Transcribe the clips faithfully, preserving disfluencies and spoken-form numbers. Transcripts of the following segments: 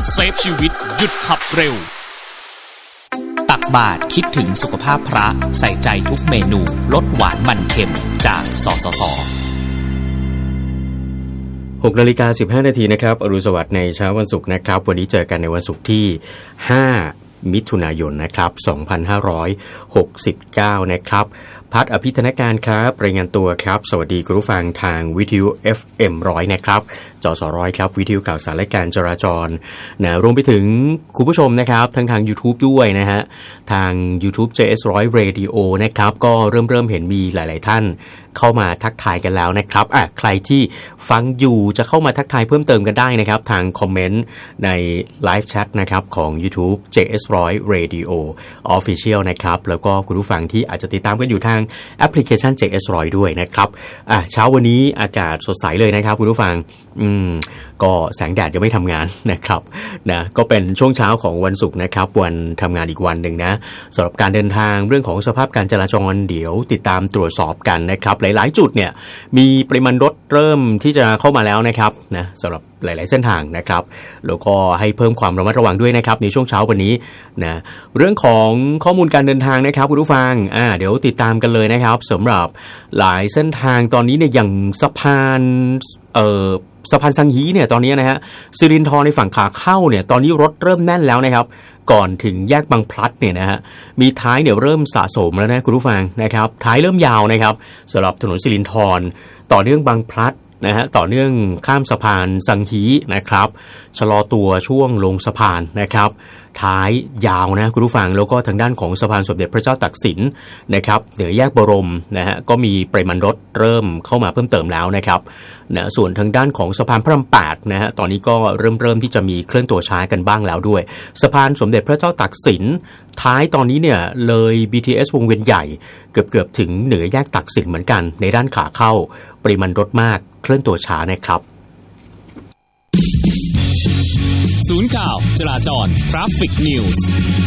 เซฟชีวิตหยุดขับเร็วตักบาตรคิดถึงสุขภาพพระใส่ใจทุกเมนูลดหวานมันเค็มจากสสสหกนาฬิกาสิบห้านาทีนะครับอรุณสวัสดิ์ในเช้าวันศุกร์นะครับวันนี้เจอกันในวันศุกร์ที่ห้ามิถุนายนนะครับสองพันห้าร้อยหกสิบเก้านะครับพัฒอภิธนการครับรายงานตัวครับสวัสดีคุณผู้ฟังทางวิทยุ เอฟ เอ็ม หนึ่งร้อยนะครับจสร้อยครับวิทยุข่าวสารและการจราจรนะรวมไปถึงคุณผู้ชมนะครับทั้งทาง YouTube ด้วยนะฮะทาง YouTube เจ เอส หนึ่งร้อย Radio นะครับก็เริ่มเริ่มเห็นมีหลายๆท่านเข้ามาทักทายกันแล้วนะครับอ่ะใครที่ฟังอยู่จะเข้ามาทักทายเพิ่มเติมกันได้นะครับทางคอมเมนต์ในไลฟ์แชทนะครับของ YouTube เจ เอส หนึ่งร้อย Radio Official นะครับแล้วก็คุณผู้ฟังที่อาจจะติดตามกันอยู่ทางแอปพลิเคชัน เจ เอส หนึ่งร้อย ด้วยนะครับอ่ะเช้าวันนี้อากาศสดใสเลยนะครับคุณผู้ฟังอืมก็แสงแดดยังไม่ทำงานนะครับนะก็เป็นช่วงเช้าของวันศุกร์นะครับวันทำงานอีกวันหนึ่งนะสำหรับการเดินทางเรื่องของสภาพการจราจรเดี๋ยวติดตามตรวจสอบกันนะครับหลายๆจุดเนี่ยมีปริมาณรถเริ่มที่จะเข้ามาแล้วนะครับนะสำหรับหลายๆเส้นทางนะครับแล้วก็ให้เพิ่มความระมัดระวังด้วยนะครับในช่วงเช้าวันนี้นะเรื่องของข้อมูลการเดินทางนะครับคุณผู้ฟังอ่าเดี๋ยวติดตามกันเลยนะครับสำหรับหลายเส้นทางตอนนี้เนี่ยอย่างสะพานเอ่อสะพานสังฮีเนี่ยตอนนี้นะฮะสิรินธรในฝั่งขาเข้าเนี่ยตอนนี้รถเริ่มแน่นแล้วนะครับก่อนถึงแยกบางพลัดเนี่ยนะฮะมีท้ายเนี่ยเริ่มสะสมแล้วนะคุณผู้ฟังนะครับท้ายเริ่มยาวนะครับสำหรับถนนสิรินธรต่อเนื่องบางพลัดนะฮะต่อเนื่องข้ามสะพานสังฮีนะครับชะลอตัวช่วงลงสะพานนะครับท้ายยาวนะคุณผู้ฟังแล้วก็ทางด้านของสะพานสมเด็จพระเจ้าตากสินนะครับเหนือแยกบรมนะฮะก็มีปริมาณรถเริ่มเข้ามาเพิ่มเติมแล้วนะครับนะส่วนทางด้านของสะพานพระรามแปดนะฮะตอนนี้ก็เริ่มเริ่มที่จะมีเคลื่อนตัวช้ากันบ้างแล้วด้วยสะพานสมเด็จพระเจ้าตากสินท้ายตอนนี้เนี่ยเลย บี ที เอส วงเวียนใหญ่เกือบเกือบถึงเหนือแยกตากสินเหมือนกันในด้านขาเข้าปริมาณรถมากเคลื่อนตัวช้านะครับศูนย์ข่าวจราจร Traffic News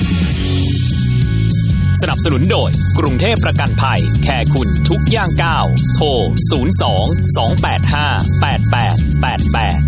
สนับสนุนโดยกรุงเทพประกันภัยแค่คุณทุกย่างก้าวโทรศูนย์ สอง สอง แปด ห้า แปด แปด แปด แปด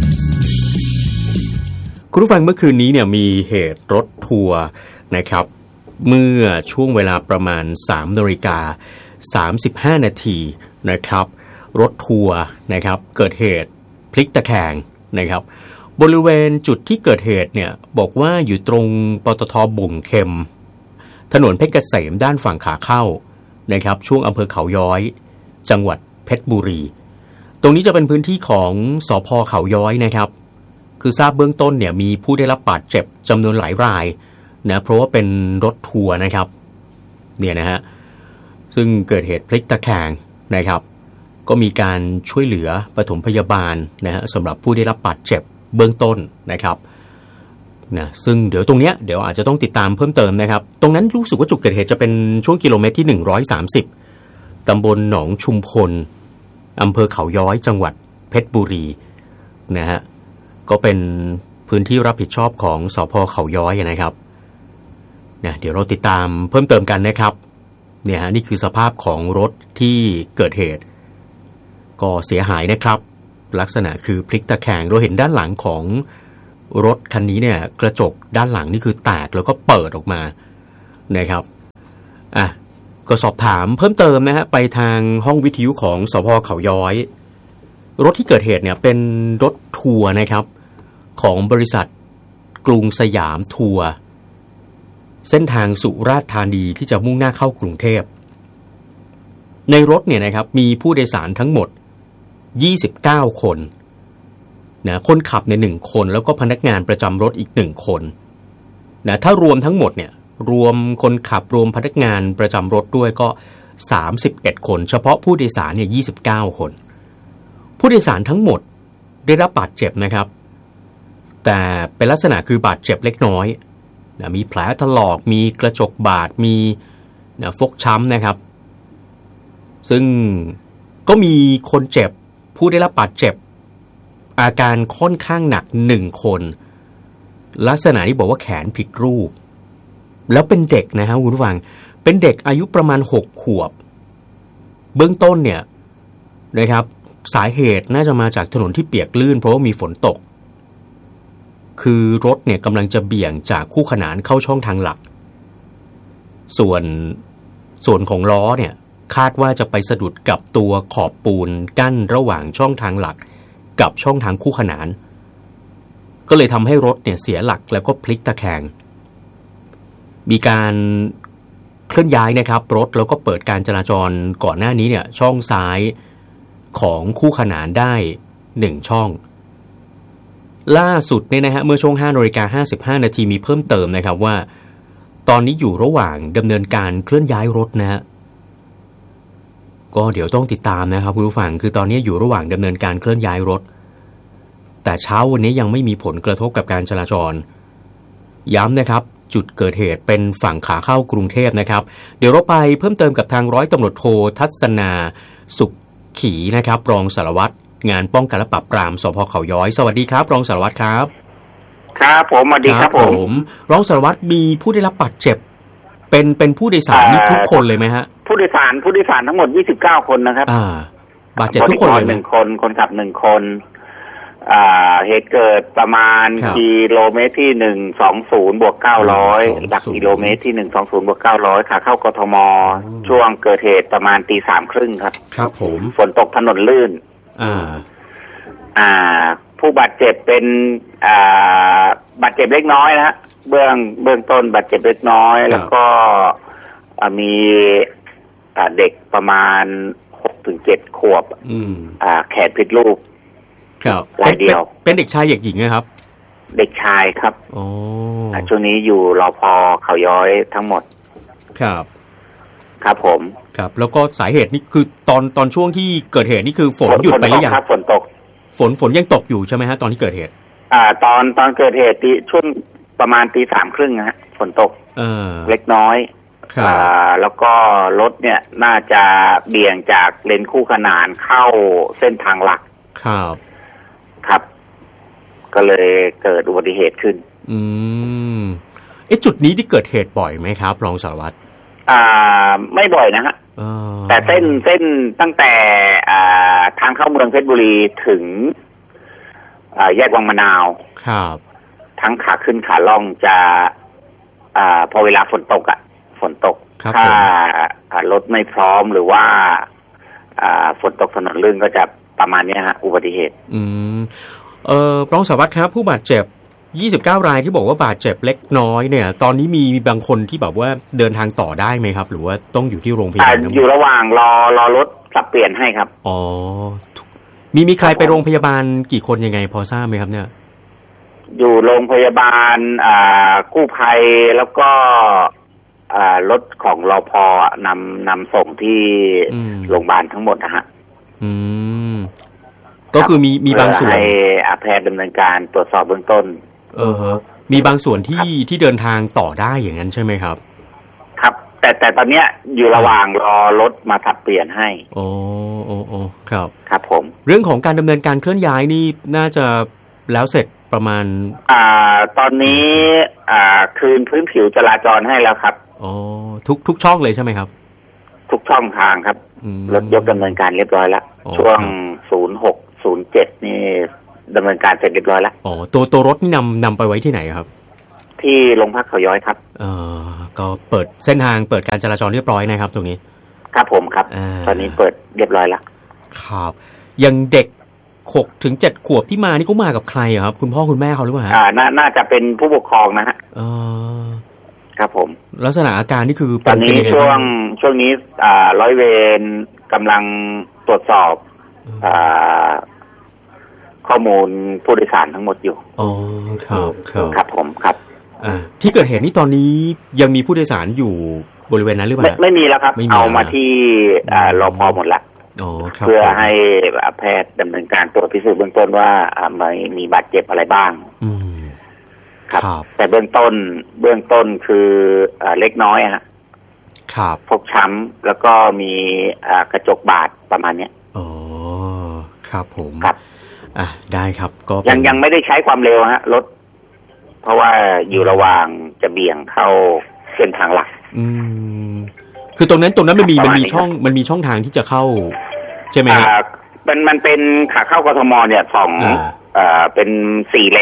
คุณผู้ฟังเมื่อคืนนี้เนี่ยมีเหตุรถทัวร์นะครับเมื่อช่วงเวลาประมาณ สามนาฬิกาสามสิบห้านาทีนะครับรถทัวร์นะครับเกิดเหตุพลิกตะแคงนะครับบริเวณจุดที่เกิดเหตุเนี่ยบอกว่าอยู่ตรงปตท.บุ่งเข็มถนนเพชรเกษมด้านฝั่งขาเข้านะครับช่วงอำเภอเขาย้อยจังหวัดเพชรบุรีตรงนี้จะเป็นพื้นที่ของสภ.เขาย้อยนะครับคือทราบเบื้องต้นเนี่ยมีผู้ได้รับบาดเจ็บจำนวนหลายรายนะเพราะว่าเป็นรถทัวร์นะครับเนี่ยนะฮะซึ่งเกิดเหตุพลิกตะแคงนะครับก็มีการช่วยเหลือปฐมพยาบาลนะฮะสำหรับผู้ได้รับบาดเจ็บเบื้องต้นนะครับนะซึ่งเดี๋ยวตรงเนี้ยเดี๋ยวอาจจะต้องติดตามเพิ่มเติมนะครับตรงนั้นรู้สึกว่าจุดเกิดเหตุจะเป็นช่วงกิโลเมตรที่หนึ่งร้อยสามสิบตำบลหนองชุมพลอำเภอเขาย้อยจังหวัดเพชรบุรีนะฮะก็เป็นพื้นที่รับผิดชอบของสภ.เขาย้อยนะครับนะเดี๋ยวเราติดตามเพิ่มเติมกันนะครับเนี่ยฮะนี่คือสภาพของรถที่เกิดเหตุก็เสียหายนะครับลักษณะคือพลิกตะแคงเราเห็นด้านหลังของรถคันนี้เนี่ยกระจกด้านหลังนี่คือแตกแล้วก็เปิดออกมานะครับอ่ะก็สอบถามเพิ่มเติมนะฮะไปทางห้องวิทยุของสภ.เขาย้อยรถที่เกิดเหตุเนี่ยเป็นรถทัวร์นะครับของบริษัทกรุงสยามทัวร์เส้นทางสุราษฎร์ธานีที่จะมุ่งหน้าเข้ากรุงเทพในรถเนี่ยนะครับมีผู้โดยสารทั้งหมดยี่สิบเก้าคนนะคนขับในหนึ่งคนแล้วก็พนักงานประจำรถอีกหนึ่งคนนะถ้ารวมทั้งหมดเนี่ยรวมคนขับรวมพนักงานประจำรถด้วยก็สามสิบเอ็ดคนเฉพาะผู้โดยสารเนี่ยยี่สิบเก้าคนผู้โดยสารทั้งหมดได้รับบาดเจ็บนะครับแต่เป็นลักษณะคือบาดเจ็บเล็กน้อยนะมีแผลถลอกมีกระจกบาดมีนะฟกช้ำนะครับซึ่งก็มีคนเจ็บผู้ได้รับบาดเจ็บอาการค่อนข้างหนักหนึ่งคนลักษณะนี้บอกว่าแขนผิดรูปแล้วเป็นเด็กนะฮะคุณผู้ฟังเป็นเด็กอายุประมาณหกขวบเบื้องต้นเนี่ยนะครับสาเหตุน่าจะมาจากถนนที่เปียกลื่นเพราะว่ามีฝนตกคือรถเนี่ยกำลังจะเบี่ยงจากคู่ขนานเข้าช่องทางหลักส่วนส่วนของล้อเนี่ยคาดว่าจะไปสะดุดกับตัวขอบปูนกั้นระหว่างช่องทางหลักกับช่องทางคู่ขนานก็เลยทำให้รถเนี่ยเสียหลักแล้วก็พลิกตะแคงมีการเคลื่อนย้ายนะครับรถแล้วก็เปิดการจราจรก่อนหน้านี้เนี่ยช่องซ้ายของคู่ขนานได้หนึ่งช่องล่าสุดเนี่ยนะฮะเมื่อช่วง ห้านาฬิกาห้าสิบห้านาทีมีเพิ่มเติมนะครับว่าตอนนี้อยู่ระหว่างดำเนินการเคลื่อนย้ายรถนะฮะก็เดี๋ยวต้องติดตามนะครับคุณผู้ฟังคือตอนนี้อยู่ระหว่างดำเนินการเคลื่อนย้ายรถแต่เช้าวันนี้ยังไม่มีผลกระทบกับการจราจรย้ำนะครับจุดเกิดเหตุเป็นฝั่งขาเข้ากรุงเทพนะครับเดี๋ยวเราไปเพิ่มเติมกับทางร้อยตำรวจโททัศนาสุขขีนะครับรองสารวัตรงานป้องกันและปราบปรามสภ.เขาย้อยสวัสดีครับรองสารวัตรครับครับผมสวัสดีครับผมรองสารวัตรมีผู้ได้รับบาดเจ็บเป็นเป็นผู้โดยสารนี่ทุกคนเลยไหมฮะผู้โดยสารผู้โดยสารทั้งหมดยี่สิบเก้าคนนะครับอ่าบาดเจ็บทุกคนเลยหนึ่งคนคนขับหนึ่งคนอ่าเหตุเกิดประมาณกิโลเมตรที่หนึ่งสองศูนย์บวกเก้าร้อยหลักกิโลเมตรที่หนึ่งสองศูนย์บวกเก้าร้อยขาเข้ากทมช่วงเกิดเหตุประมาณตีสามครึ่งครับครับผมฝนตกถนนลื่นอ่าอ่าผู้บาดเจ็บเป็นอ่าบาดเจ็บเล็กน้อยนะฮะเบื้องเบื้องต้นบาดเจ็บเล็กน้อยแล้วก็มีเด็กประมาณหกถึงเจ็ดขวบแขนผิดรูปครับรายเดียวเป็นเด็กชายเด็กหญิงนะครับเด็กชายครับอ๋อช่วงนี้อยู่รพ.เขาย้อยทั้งหมดครับครับผมครับแล้วก็สาเหตุนี่คือตอนตอนช่วงที่เกิดเหตุนี่คือฝนหยุดไปหรือยังครับฝนตกฝนฝนยังตกอยู่ใช่ไหมฮะตอนที่เกิดเหตุอ่าตอนตอนเกิดเหตุที่ช่วงประมาณตีสามครึ่งฮะฝนตกเออเล็กน้อยอ่าแล้วก็รถเนี่ยน่าจะเบี่ยงจากเลนคู่ขนานเข้าเส้นทางหลักครับครับก็เลยเกิดอุบัติเหตุขึ้นอืมไอ้จุดนี้ที่เกิดเหตุบ่อยไหมครับรองสารวัตรอ่าไม่บ่อยนะฮะแต่เส้นเส้นตั้งแต่อ่าทางเข้าเมืองเพชรบุรีถึงอ่าแยกวังมะนาวครับทั้งขาขึ้นขาล่องจะอ่าพอเวลาฝนตกอ่ะฝนตกถ้ารถไม่พร้อมหรือว่าอ่าฝนตกถนนลื่นก็จะประมาณนี้ฮะอุบัติเหตุอืมเอ่อรองสารวัตรครับผู้บาดเจ็บยี่สิบเก้ารายที่บอกว่าบาดเจ็บเล็กน้อยเนี่ยตอนนี้มีบางคนที่แบบว่าเดินทางต่อได้ไหมครับหรือว่าต้องอยู่ที่โรงพยาบาลอยู่ระหว่างรอรอรถสับเปลี่ยนให้ครับอ๋อมีมีใครไปโรงพยาบาลกี่คนยังไงพอทราบไหมครับเนี่ยอยู่โรงพยาบาลอ่ากู้ภัยแล้วก็อ่ารถของรพ.นำนำส่งที่โรงพยาบาลทั้งหมดนะฮะอืมก็คือมีมีบางส่วนให้แพทย์ดำเนินการตรวจสอบเบื้องต้นเออฮะมีบางส่วนที่ที่เดินทางต่อได้อย่างนั้นใช่ไหมครับครับแต่แต่ตอนเนี้ยอยู่ระหว่างรอรถมาสับเปลี่ยนให้โอ้โอ้โอ้ครับครับผมเรื่องของการดำเนินการเคลื่อนย้ายนี่น่าจะแล้วเสร็จประมาณอ่าตอนนี้อ่าคืนพื้นผิวจราจรให้แล้วครับอ๋อทุกทุกช่องเลยใช่ไหมครับทุกช่องทางครับรถยกดำเนินการเรียบร้อยแล้วช่วงศูนย์หกศูนย์เจ็ดนี่ดำเนินการเสร็จเรียบร้อยแล้วอ๋อตัวตัวรถนี่นำนำไปไว้ที่ไหนครับที่โรงพักเขาย้อยครับเออก็เปิดเส้นทางเปิดการจราจรเรียบร้อยนะครับตรงนี้ครับผมครับตอนนี้เปิดเรียบร้อยแล้วครับยังเด็กหกถึงเจ็ดขวบที่มานี่เขามากับใครครับคุณพ่อคุณแม่เขาหรือเปล่าอ่าน่าน่าจะเป็นผู้ปกครองนะฮะเออครับผมลักษณะอาการนี่คือตอนนี้ช่วงช่วงนี้อ่าร้อยเวรกำลังตรวจสอบอ่าข้อมูลผู้โดยสารทั้งหมดอยู่อ๋อครับครับครับผมครับอ่าที่เกิดเหตุนี่ตอนนี้ยังมีผู้โดยสารอยู่บริเวณนั้นหรือเปล่าไม่ไม่มีแล้วครับเอามาที่อ่ารพ.หมดละเพื่อให้แพทย์ดำเนินการตรวจพิสูจน์เบื้องต้นว่าไม่มีบาดเจ็บอะไรบ้างอืมครับแต่เบื้องต้นเบื้องต้นคือเล็กน้อยฮะครับฟกช้ำแล้วก็มีกระจกบาดประมาณเนี้ยอ๋อครับผมครับอ่ะได้ครับก็ยังยังไม่ได้ใช้ความเร็วฮะรถเพราะว่าอยู่ระหว่างจะเบี่ยงเข้าเส้นทางหลักอืมคือตรงนั้นตรงนั้นมันมีมันมีช่องมันมีช่องทางที่จะเข้าใช่ไหมครับมันมันเป็นขาเข้ากทมเนี่ยสองอ่าเป็นสี่เลน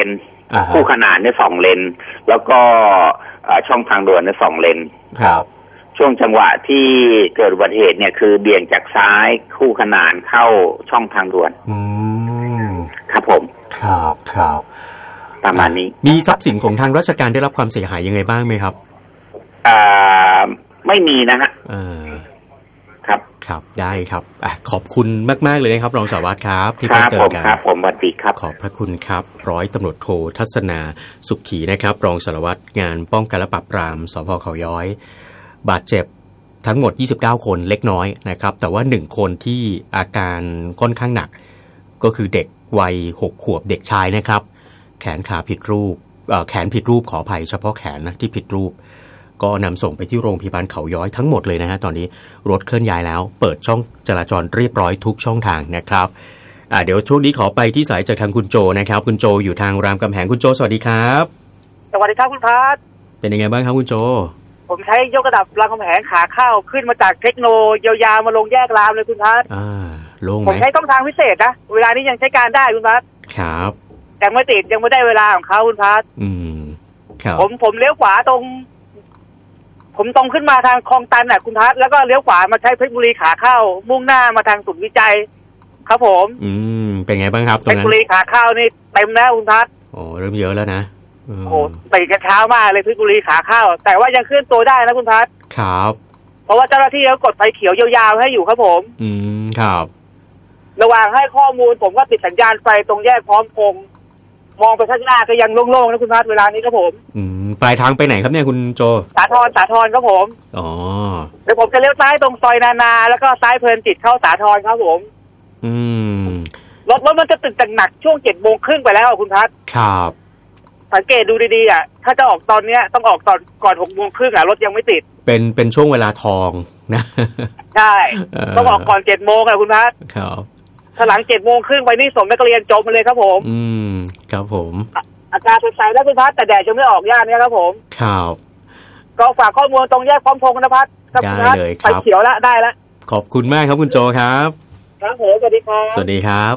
คู่ขนานเนี่ยสองเลนแล้วก็ช่องทางด่วนเนี่ยสองเลนครับช่วงจังหวะที่เกิดอุบัติเหตุเนี่ยคือเบี่ยงจากซ้ายคู่ขนานเข้าช่องทางด่วนอืมครับผมครับครับประมาณนี้มีทรัพย์สินของทางราชการได้รับความเสียหายยังไงบ้างไหมครับอ่าไม่มีนะฮะอ่าครับครับได้ครับอ่ะขอบคุณมากๆเลยนะครับรองสารวัตรครับที่มาเตือนกันครับผมสวัสดีครับขอบพระคุณครับร้อยตำรวจโททัศนาสุขขีนะครับรองสารวัตรงานป้องกันและปราบปรามสภ.เขาย้อยบาดเจ็บทั้งหมดยี่สิบเก้าคนเล็กน้อยนะครับแต่ว่าหนึ่งคนที่อาการค่อนข้างหนักก็คือเด็กวัยหกขวบเด็กชายนะครับแขนขาผิดรูปเอ่อแขนผิดรูปขออภัยเฉพาะแขนนะที่ผิดรูปก็นำส่งไปที่โรงพยาบาลเขาย้อยทั้งหมดเลยนะฮะตอนนี้รถเคลื่อนย้ายแล้วเปิดช่องจราจรเรียบร้อยทุกช่องทางนะครับอ่าเดี๋ยวช่วงนี้ขอไปที่สายจากทางคุณโจนะครับคุณโจอยู่ทางรามคำแหงคุณโจสวัสดีครับสวัสดีครับคุณพัฒน์เป็นยังไงบ้างครับคุณโจผมใช้ยกระดับรามคำแหงขาเข้าขึ้นมาจากเทคโนยาวๆมาลงแยกรามเลยคุณพัฒน์อ่าลงไหมผมใช้ช่องทางพิเศษนะเวลานี้ยังใช้การได้คุณพัฒน์ครับยังไม่ติดยังไม่ได้เวลาของเขาคุณพัฒน์อืมครับผมผมเลี้ยวขวาตรงผมตรงขึ้นมาทางคลองตันน่ะคุณพัฒน์แล้วก็เลี้ยวขวามาใช้เพชรบุรีขาเข้ามุ่งหน้ามาทางศูนย์วิจัยครับผมอืมเป็นไงบ้างครับตรงนั้นเพชรบุรีขาเข้านี่เต็มแล้วคุณพัฒน์โอ้เริ่มเยอะแล้วนะโอ้ตื่นกันเช้ามากเลยเพชรบุรีขาเข้าแต่ว่ายังเคลื่อนตัวได้นะคุณพัฒน์ครับเพราะว่าเจ้าหน้าที่เขากดไฟเขียวยาวๆให้อยู่ครับผมอืมครับระหว่างให้ข้อมูลผมก็ติดสัญญาณไฟตรงแยกพร้อมพงษ์มองไปข้างหน้าก็ยังโล่งๆนะคุณพัฒน์เวลานี้ครับผมอืมปลายทางไปไหนครับเนี่ยคุณโจสาทรสาทรครับผมอ๋อเดี๋ยวผมจะเลี้ยวซ้ายตรงซอยนานาแล้วก็ซ้ายเพลินจิตเข้าสาทรครับผมอืมรถรถมันจะติดหนักช่วงเจ็ดโมงครึ่งไปแล้วคุณพัฒน์ครับสังเกตดูดีๆอ่ะถ้าจะออกตอนเนี้ยต้องออกตอนก่อนหกโมงครึ่งอ่ะรถยังไม่ติดเป็นเป็นช่วงเวลาทองนะใช่ต้องออกก่อนเจ็ดโมงอ่ะคุณพัฒน์ครับถ้าหลังเจ็ดโมงครึ่งไปนี่ส่งนักเรียนจบมาเลยครับผมอืมครับผมอากาศสดใสแล้วคุณพัฒน์แต่แดดจะไม่ออกย่านนี้ครับผมครับก็ฝากข้อมูลตรงแยกพร้อมพงษ์นะพัฒน์ได้เลยครับไฟเขียวแล้วได้แล้วขอบคุณมากครับคุณโจครับครับผมสวัสดีครับสวัสดีครับ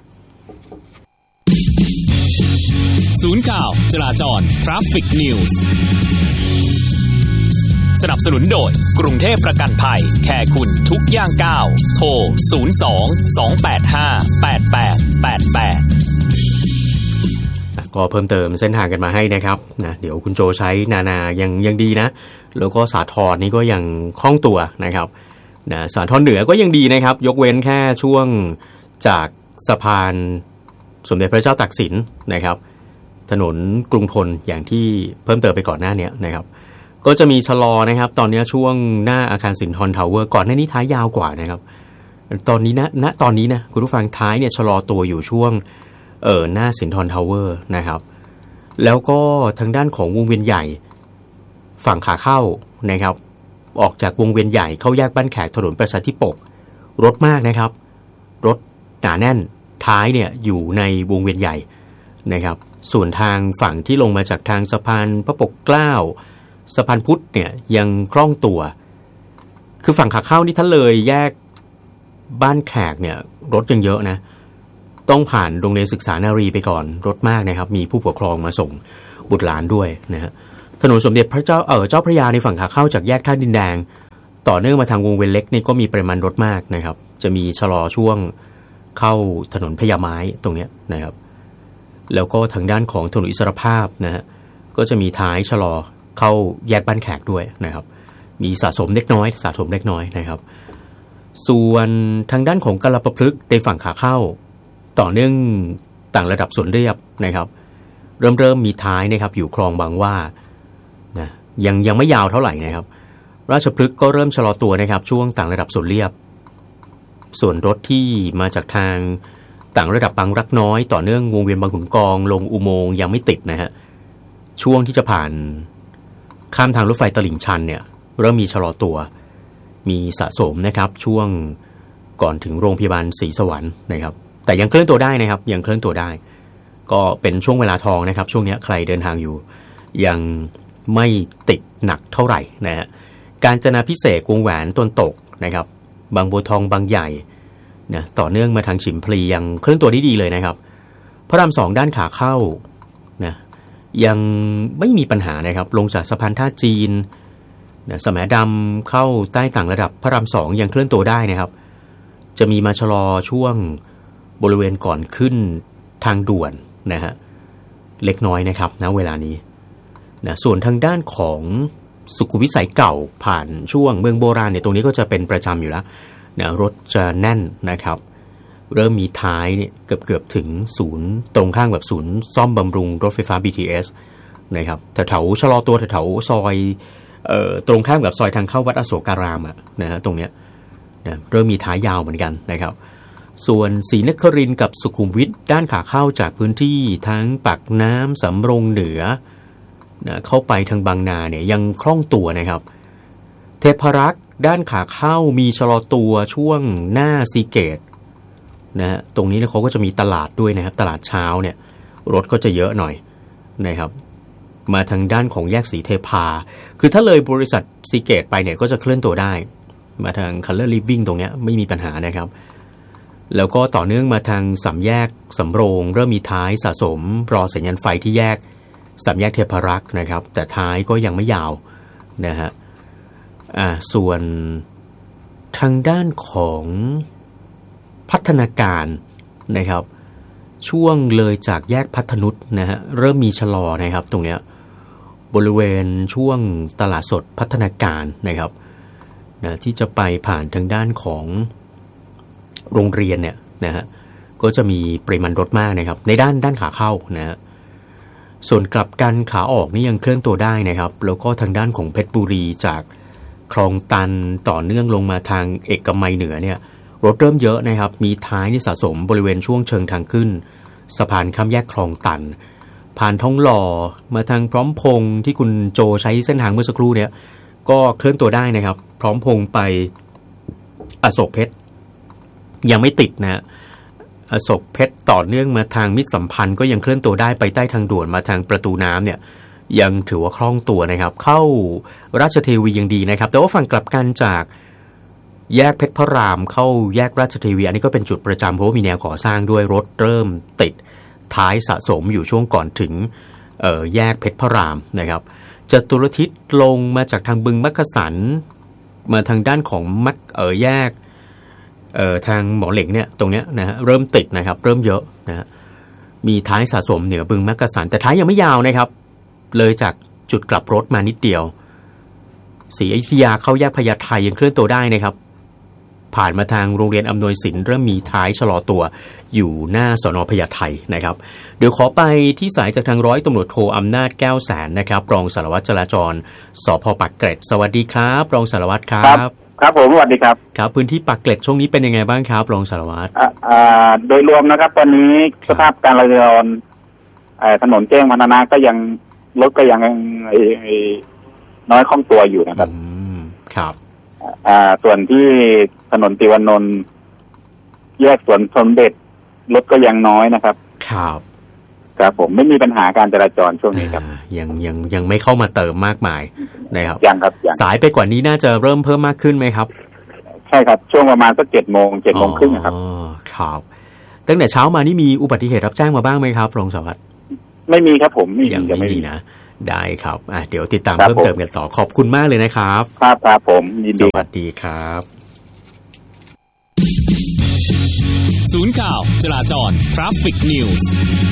ศูนย์ข่าวจราจร Traffic News สนับสนุนโดยกรุงเทพประกันภัยแค่คุณทุกย่างก้าวโทรศูนย์ สอง สอง แปด ห้า แปด แปด แปด แปดก็เพิ่มเติมเส้นทางกันมาให้นะครับนะเดี๋ยวคุณโจใช้นานายังยังดีนะแล้วก็สาทรนี่ก็ยังคล่องตัวนะครับนะสาทรเหนือก็ยังดีนะครับยกเว้นแค่ช่วงจากสะพานสมเด็จพระเจ้าตากสินนะครับถนนกรุงธนอย่างที่เพิ่มเติมไปก่อนหน้านี้นะครับก็จะมีชะลอนะครับตอนนี้ช่วงหน้าอาคารสินทรทาวเวอร์ก่อนหน้านี้ท้ายยาวกว่านะครับตอนนี้นะณตอนนี้นะคุณผู้ฟังท้ายเนี่ยชะลอตัวอยู่ช่วงเอ่อหน้าสินทรทาวเวอร์นะครับแล้วก็ทางด้านของวงเวียนใหญ่ฝั่งขาเข้านะครับออกจากวงเวียนใหญ่เข้าแยกบ้านแขกถนนประชาธิปกรถมากนะครับรถหนาแน่นท้ายเนี่ยอยู่ในวงเวียนใหญ่นะครับส่วนทางฝั่งที่ลงมาจากทางสะพานพระปกเกล้าสะพานพุทธเนี่ยยังคล่องตัวคือฝั่งขาเข้านี่ถ้าเลยแยกบ้านแขกเนี่ยรถยังเยอะนะต้องผ่านโรงเรียนศึกษานารีไปก่อนรถมากนะครับมีผู้ปกครองมาส่งบุตรหลานด้วยนะฮะถนนสมเด็จพระเจ้าเออเจ้าพระยาในฝั่งขาเข้าจากแยกท่าดินแดงต่อเนื่องมาทางวงเวียนเล็กนี่ก็มีปริมาณรถมากนะครับจะมีชะลอช่วงเข้าถนนพญาไม้ตรงเนี้ยนะครับแล้วก็ทางด้านของถนนอิสรภาพนะฮะก็จะมีท้ายชะลอเข้าแยกบ้านแขกด้วยนะครับมีสะสมเล็กน้อยสะสมเล็กน้อยนะครับส่วนทางด้านของกาฬปพฤกษ์ในฝั่งขาเข้าต่อเนื่องต่างระดับสวนเรียบนะครับเริ่มเริ่มมีท้ายนะครับอยู่คลองบางว่านะยังยังไม่ยาวเท่าไหร่นะครับราชพฤกษ์ก็เริ่มชะลอตัวนะครับช่วงต่างระดับสวนเรียบส่วนรถที่มาจากทางต่างระดับบางรักน้อยต่อเนื่องวงเวียนบางขุนกองลงอุโมงค์ยังไม่ติดนะฮะช่วงที่จะผ่านข้ามทางรถไฟตลิ่งชันเนี่ยเริ่มมีชะลอตัวมีสะสมนะครับช่วงก่อนถึงโรงพยาบาลศรีสวรรค์นะครับแต่ยังเคลื่อนตัวได้นะครับยังเคลื่อนตัวได้ก็เป็นช่วงเวลาทองนะครับช่วงนี้ใครเดินทางอยู่ยังไม่ติดหนักเท่าไหร่นะฮะกาญจนาภิเษกวงแหวนตนตกนะครับบางบัวทองบางใหญ่นะต่อเนื่องมาทางฉิมพลียังเคลื่อนตัวได้ดีเลยนะครับพระรามสองด้านขาเข้านะยังไม่มีปัญหานะครับลงจากสะพานท่าจีนสมดำเข้าใต้ต่างระดับพระรามสองยังเคลื่อนตัวได้นะครับจะมีมาชะลอช่วงบริเวณก่อนขึ้นทางด่วนนะฮะเล็กน้อยนะครับณเวลานี้นะส่วนทางด้านของสุขุมวิทสายเก่าผ่านช่วงเมืองโบราณเนี่ยตรงนี้ก็จะเป็นประจำอยู่แล้วนะรถจะแน่นนะครับเริ่มมีท้ายเนี่ยเกือบเกือบถึงศูนย์ตรงข้างแบบศูนย์ซ่อมบำรุงรถไฟฟ้า บี ที เอส นะครับแถวๆชะลอตัวแถวๆซอยเอ่อตรงข้ามกับซอยทางเข้าวัดอโศการามอ่ะนะฮะตรงเนี้ยนะเริ่มมีท้ายยาวเหมือนกันนะครับส่วนศรีนครินทร์กับสุขุมวิทด้านขาเข้าจากพื้นที่ทั้งปากน้ำสำโรงเหนือนะเข้าไปทางบางนาเนี่ยยังคล่องตัวนะครับเทพรักษ์ด้านขาเข้ามีชะลอตัวช่วงหน้าซีเกตนะฮะตรงนี้เขาก็จะมีตลาดด้วยนะครับตลาดเช้าเนี่ยรถก็จะเยอะหน่อยนะครับมาทางด้านของแยกสีเทพาคือถ้าเลยบริษัทซีเกตไปเนี่ยก็จะเคลื่อนตัวได้มาทาง Color Living ตรงเนี้ยไม่มีปัญหานะครับแล้วก็ต่อเนื่องมาทางสามแยกสำโรงเริ่มมีท้ายสะสมรอสัญญาณไฟที่แยกสามแยกเทพรักษ์นะครับแต่ท้ายก็ยังไม่ยาวนะฮะอ่าส่วนทางด้านของพัฒนาการนะครับช่วงเลยจากแยกพัฒนุษนะฮะเริ่มมีชะลอนะครับตรงเนี้ยบริเวณช่วงตลาดสดพัฒนาการนะครับนะที่จะไปผ่านทางด้านของโรงเรียนเนี่ยนะฮะก็จะมีปริมาณรถมากนะครับในด้านด้านขาเข้านะฮะส่วนกลับกันขาออกนี่ยังเคลื่อนตัวได้นะครับแล้วก็ทางด้านของเพชรบุรีจากคลองตันต่อเนื่องลงมาทางเอกมัยเหนือเนี่ยรถเริ่มเยอะนะครับมีท้ายนี่สะสมบริเวณช่วงเชิงทางขึ้นสะพานข้ามแยกคลองตันผ่านท้องหล่อมาทางพร้อมพงษ์ที่คุณโจใช้เส้นทางเมื่อสักครู่เนี่ยก็เคลื่อนตัวได้นะครับพร้อมพงษ์ไปอโศกเพชรยังไม่ติดนะอโศกเพชรต่อเนื่องมาทางมิตรสัมพันธ์ก็ยังเคลื่อนตัวได้ไปใต้ทางด่วนมาทางประตูน้ำเนี่ยยังถือว่าคล่องตัวนะครับเข้าราชเทวียังดีนะครับแต่ว่าฝั่งกลับกันจากแยกเพชรพระรามเข้าแยกราชเทวีอันนี้ก็เป็นจุดประจำเพราะว่ามีแนวก่อสร้างด้วยรถเริ่มติดท้ายสะสมอยู่ช่วงก่อนถึงเอ่อแยกเพชรพระรามนะครับจตุรทิศลงมาจากทางบึงมักกะสันมาทางด้านของมักเอ่อแยกเอ่อทางหมอเหล็กเนี่ยตรงเนี้ยนะฮะเริ่มติดนะครับเริ่มเยอะนะฮะมีท้ายสะสมเหนือบึงมักกะสันแต่ท้ายยังไม่ยาวนะครับเลยจากจุดกลับรถมานิดเดียวศรีอยุธยาเข้าแยกพญาไทยังเคลื่อนตัวได้นะครับผ่านมาทางโรงเรียนอำนวยสินเริ่มมีท้ายชะลอตัวอยู่หน้าสน.พญาไทนะครับเดี๋ยวขอไปที่สายจากทางร้อยตำรวจโทอำนาจแก้วแสนนะครับรองสารวัตรจราจรสภ.ปากเกร็ดสวัสดีครับรองสารวัตรครับครับผมสวัสดีครับครับพื้นที่ปากเกร็ดช่วงนี้เป็นยังไงบ้างครับรองสารวัตรอ่าโดยรวมนะครับตอนนี้สภาพการจราจรถนนแจ้งวัฒนะก็ยังรถก็ยังน้อยคล่องตัวอยู่นะครับครับอ่าส่วนที่ถนนติวานนท์แยกสวนสมเด็จรถก็ยังน้อยนะครับครับครับผมไม่มีปัญหาการจราจรช่วงนี้ครับยังยังยังไม่เข้ามาเติมมากมายนะครับยังครับสายไปกว่านี้น่าจะเริ่มเพิ่มมากขึ้นไหมครับใช่ครับช่วงประมาณสักเจ็ดโมงเจ็ดโมงครึ่งครับอ๋อครับตั้งแต่เช้ามานี่มีอุบัติเหตุรับแจ้งมาบ้างไหมครับรองสารวัตรไม่มีครับผมยังไม่มีนะได้ครับอ่ะเดี๋ยวติดตามเพิ่มเติมกันต่อขอบคุณมากเลยนะครับครับครับผมยินดีสวัสดีครับศูนย์ข่าวจราจร Traffic News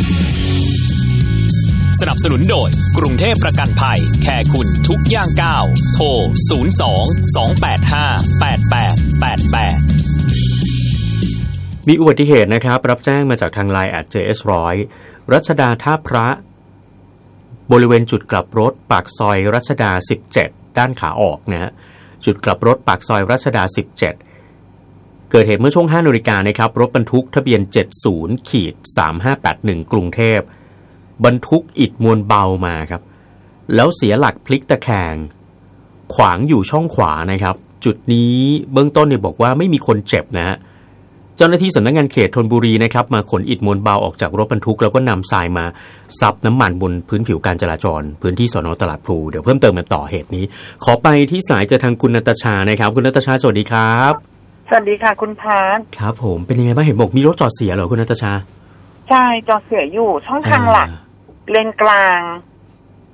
สนับสนุนโดยกรุงเทพประกันภัยแค่คุณทุกย่างก้าวโทรศูนย์ สอง สอง แปด ห้า แปด แปด แปด แปดมีอุบัติเหตุนะครับรับแจ้งมาจากทางไลน์ แอท เจ เอส หนึ่งร้อย รัชดาท่าพระบริเวณจุดกลับรถปากซอยรัชดาสิบเจ็ดด้านขาออกนะฮะจุดกลับรถปากซอยรัชดาสิบเจ็ดเกิดเหตุเมื่อช่วง ห้านาฬิกานะครับรถบรรทุกทะเบียน เจ็ดศูนย์ สามห้าแปดหนึ่ง กรุงเทพบรรทุกอิฐมวลเบามาครับแล้วเสียหลักพลิกตะแคงขวางอยู่ช่องขวานะครับจุดนี้เบื้องต้นเนี่ยบอกว่าไม่มีคนเจ็บนะฮะเจ้าหน้าที่สำนักงานเขตธนบุรีนะครับมาขนอิฐมวลเบาออกจากรถบรรทุกแล้วก็นำทรายมาซับน้ำมันบนพื้นผิวการจราจรพื้นที่สน.ตลาดพลูเดี๋ยวเพิ่มเติมกันต่อเหตุนี้ขอไปที่สายเจอทางคุณณัฐชานะครับคุณณัฐชาสวัสดีครับสวัสดีค่ะคุณพาร์ทครับผมเป็นยังไงบ้างเห็นบอกมีรถจอดเสียเหรอคุณณัฐชาใช่จอดเสียอยู่ช่องทางหลักเลนกลาง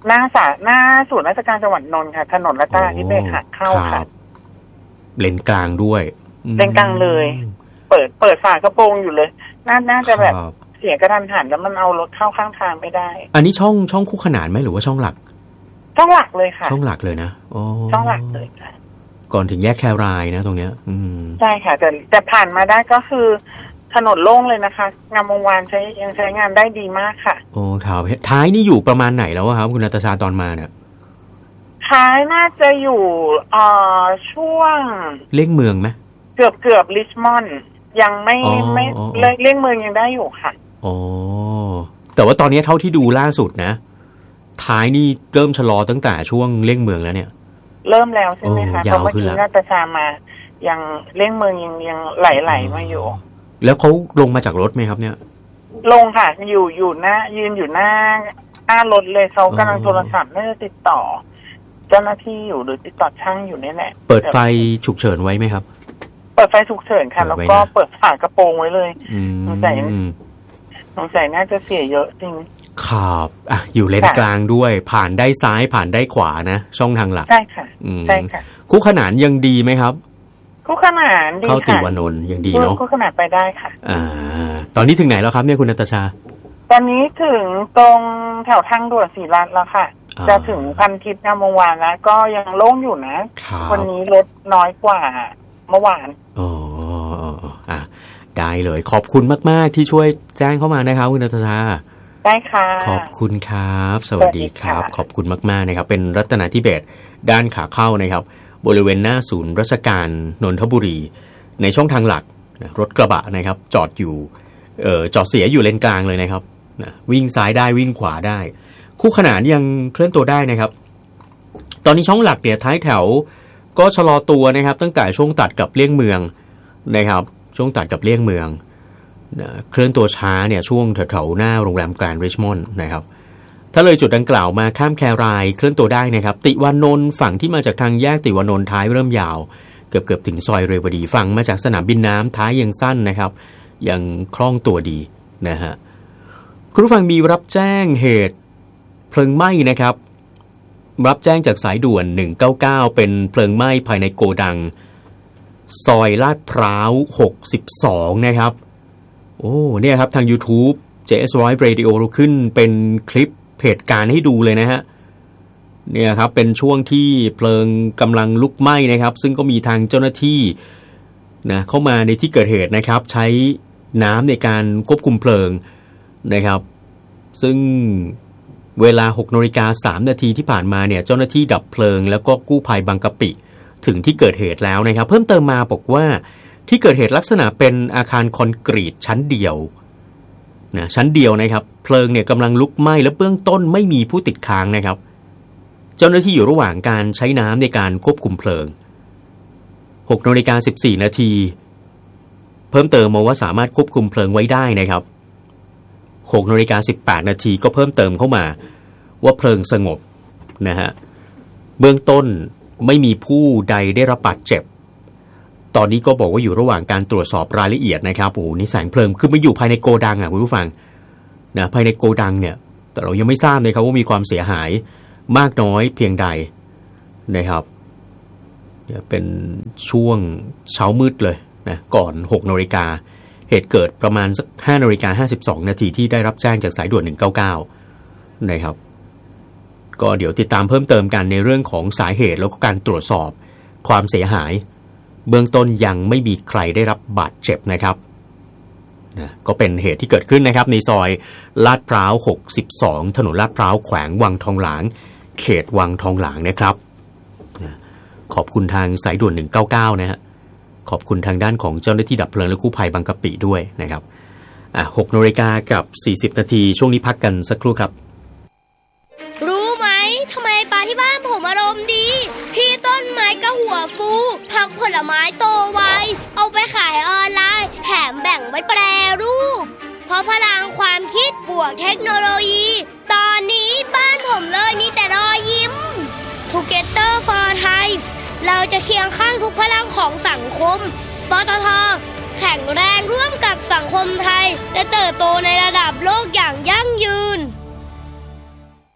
หน้าสาหน้าศูนย์ราชการจังหวัดนนท์ค่ะถนนรัตนาธิเบศร์ขาเข้าค่ะเลนกลางด้วยเลนกลางเลยเปิดเปิดฝากระโปรงอยู่เลยน่าน่าจะแบบเสียกระทันหันแล้วมันเอารถเข้าข้างทางไม่ได้อันนี้ช่องช่องคู่ขนานไหมหรือว่าช่องหลักช่องหลักเลยค่ะช่องหลักเลยนะอ๋อช่องหลักเลยค่ะก่อนถึงแยกแครายนะตรงเนี้ยอืมใช่ค่ะแต่แต่ผ่านมาได้ก็คือถนนโล่งเลยนะคะงามวงวานใช้ยังใช้งานได้ดีมากค่ะโอ้ครับท้ายนี่อยู่ประมาณไหนแล้วครับคุณณัฐชาตอนมาเนี่ยท้ายน่าจะอยู่เอ่อช่วงเลี่ยงเมืองไหมเกือบเกือบริชมอนด์ยังไม่ไม่เลี่ยงเมืองยังได้อยู่ค่ะอ๋อแต่ว่าตอนนี้เท่าที่ดูล่าสุดนะท้ายนี่เริ่มชะลอตั้งแต่ช่วงเลี่ยงเมืองแล้วเนี่ยเริ่มแล้วใช่ไหมคะเพราะเมื่อกี้ณัฐชามายังเลี่ยงเมืองยังยังไหลๆมาอยู่แล้วเขาลงมาจากรถไหมครับเนี่ยลงค่ะอยู่อยู่หน้ายืนอยู่หน้าหน้ารถเลยเขากำลังโทรศัพท์น่าจะติดต่อเจ้าหน้าที่อยู่หรือติดต่อช่างอยู่นี่แหละเปิดไฟฉุกเฉินไว้ไหมครับเปิดไฟฉุกเฉินค่ะแล้วก็เปิดฝากระโปรงไว้เลยสงสัยสงสัยน่าจะเสียเยอะจริงครับอ่ะอยู่เลนกลางด้วยผ่านได้ซ้ายผ่านได้ขวานะช่องทางหลักใช่ค่ะใช่ค่ะคู่ขนานยังดีไหมครับคู่ขนานดีค่ะเข้าติวานนท์ยังดีเนาะคู่ขนานไปได้ค่ะอ่าตอนนี้ถึงไหนแล้วครับเนี่ยคุณณัฐชาตอนนี้ถึงตรงแถวทางด่วนศรีรัตน์แล้วค่ะจะถึงพันทิพย์งามวงวานแล้วก็ยังโล่งอยู่นะวันนี้รถน้อยกว่าเมื่อวานอ๋ออ่ะได้เลยขอบคุณมากๆที่ช่วยแจ้งเข้ามานะครับคุณณัฐชาได้ค่ะขอบคุณครับสวัสดีครับขอบคุณมากๆนะครับเป็นรัตนาธิเบศร์ด้านขาเข้านะครับบริเวณหน้าศูนย์ราชการนนทบุรีในช่องทางหลักรถกระบะนะครับจอดอยู่เอ่อจอดเสียอยู่เลนกลางเลยนะครับนะวิ่งซ้ายได้วิ่งขวาได้คู่ขนานยังเคลื่อนตัวได้นะครับตอนนี้ช่องหลักเนี่ยท้ายแถวก็ชะลอตัวนะครับตั้งแต่ช่วงตัดกับเลี่ยงเมืองนะครับช่วงตัดกับเลี่ยงเมืองนะเคลื่อนตัวช้าเนี่ยช่วงแถวๆหน้าโรงแรมแกรนด์ริชมอนด์นะครับถ้าเลยจุดดังกล่าวมาข้ามแครายเคลื่อนตัวได้นะครับติวานนท์ฝั่งที่มาจากทางแยกติวานนท์ท้ายเริ่มยาวเกือบเกือบถึงซอยเรวดีฝั่งมาจากสนามบินน้ำท้ายยังสั้นนะครับยังคล่องตัวดีนะฮะคุณผู้ฟังมีรับแจ้งเหตุเพลิงไหม้นะครับรับแจ้งจากสายด่วนหนึ่งเก้าเก้าเป็นเพลิงไหม้ภายในโกดังซอยลาดพร้าวหกสิบสองนะครับโอ้เนี่ยครับทาง YouTube เจ เอส Voice Radio เราขึ้นเป็นคลิปเหตุการณ์ให้ดูเลยนะฮะเนี่ยครับเป็นช่วงที่เพลิงกำลังลุกไหม้นะครับซึ่งก็มีทางเจ้าหน้าที่นะเข้ามาในที่เกิดเหตุนะครับใช้น้ำในการควบคุมเพลิงนะครับซึ่งเวลา หกนาฬิกาสามนาทีที่ผ่านมาเนี่ยเจ้าหน้าที่ดับเพลิงแล้วก็กู้ภัยบางกะปิถึงที่เกิดเหตุแล้วนะครับเพิ่มเติมมาบอกว่าที่เกิดเหตุลักษณะเป็นอาคารคอนกรีตชั้นเดียวนะชั้นเดียวนะครับเพลิงเนี่ยกำลังลุกไหม้และเบื้องต้นไม่มีผู้ติดค้างนะครับเจ้าหน้าที่อยู่ระหว่างการใช้น้ำในการควบคุมเพลิง หกนาฬิกาสิบสี่นาทีเพิ่มเติมมาว่าสามารถควบคุมเพลิงไว้ได้นะครับ หกนาฬิกาสิบแปดนาทีก็เพิ่มเติมเข้ามาว่าเพลิงสงบนะฮะเบื้องต้นไม่มีผู้ใดได้รับบาดเจ็บตอนนี้ก็บอกว่าอยู่ระหว่างการตรวจสอบรายละเอียดนะครับโอ้โหนี่แสงเพลิงคือมันอยู่ภายในโกดังอ่ะคุณผู้ฟังนะภายในโกดังเนี่ยแต่เรายังไม่ทราบเลยครับว่ามีความเสียหายมากน้อยเพียงใดนะครับเป็นช่วงเช้ามืดเลยนะก่อนหกนาฬิกาเหตุเกิดประมาณสักห้านาฬิกาห้าสิบสองนาทีที่ได้รับแจ้งจากสายด่วนหนึ่งเก้าเก้านะครับก็เดี๋ยวติดตามเพิ่มเติมกันในเรื่องของสาเหตุแล้วก็การตรวจสอบความเสียหายเบื้องต้นยังไม่มีใครได้รับบาดเจ็บนะครับนะก็เป็นเหตุที่เกิดขึ้นนะครับในซอยลาดพร้าวหกสิบสองถนนลาดพร้าวแขวงวังทองหลางเขตวังทองหลางนะครับนะขอบคุณทางสายด่วนหนึ่งเก้าเก้านะฮะขอบคุณทางด้านของเจ้าหน้าที่ดับเพลิงและกู้ภัยบางกะปิด้วยนะครับอ่ะหกนาฬิกากับสี่สิบนาทีช่วงนี้พักกันสักครู่ครับรู้ไหมทำไมปลาที่บ้านผมอารมณ์ดีพี่ต้นไม้ก็หัวฟูผักผลไม้โตไวเอาไปขายออนไลน์แถมแบ่งไว้แปรรูปเพราะพลังความคิดบวกเทคโนโลยีตอนนี้บ้านผมเลยมีแต่รอยยิ้ม Together for Thai เราจะเคียงข้างทุกพลังของสังคมปตท.แข็งแรงร่วมกับสังคมไทยและเติบโตในระดับโลกอย่างยั่งยืน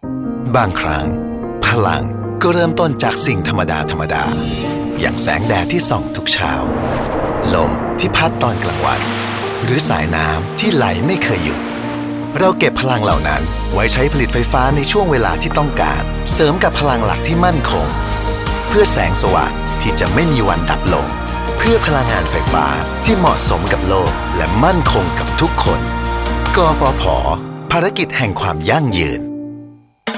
บางครั้งพลังก็เริ่มต้นจากสิ่งธรรมดาธรรมดาอย่างแสงแดดที่ส่องทุกเช้าลมที่พัดตอนกลางวันหรือสายน้ำที่ไหลไม่เคยหยุดเราเก็บพลังเหล่านั้นไว้ใช้ผลิตไฟฟ้าในช่วงเวลาที่ต้องการเสริมกับพลังหลักที่มั่นคงเพื่อแสงสว่างที่จะไม่มีวันดับลงเพื่อพลังงานไฟฟ้าที่เหมาะสมกับโลกและมั่นคงกับทุกคนกฟผ.ภารกิจแห่งความยั่งยืน